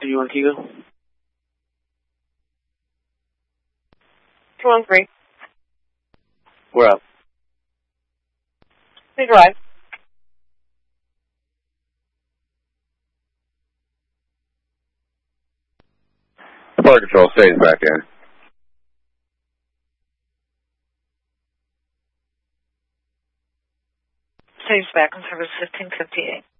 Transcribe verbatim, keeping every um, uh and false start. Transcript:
you on Kigo? two one three. We're up. Please drive. Flight control stays back in. Stays back on service fifteen fifty-eight.